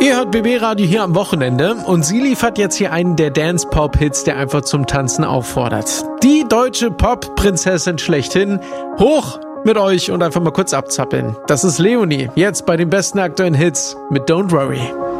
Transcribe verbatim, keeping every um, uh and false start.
Ihr hört B B Radio hier am Wochenende und sie liefert jetzt hier einen der Dance-Pop-Hits, der einfach zum Tanzen auffordert. Die deutsche Pop-Prinzessin schlechthin. Hoch mit euch und einfach mal kurz abzappeln. Das ist Leonie, jetzt bei den besten aktuellen Hits mit Don't Worry.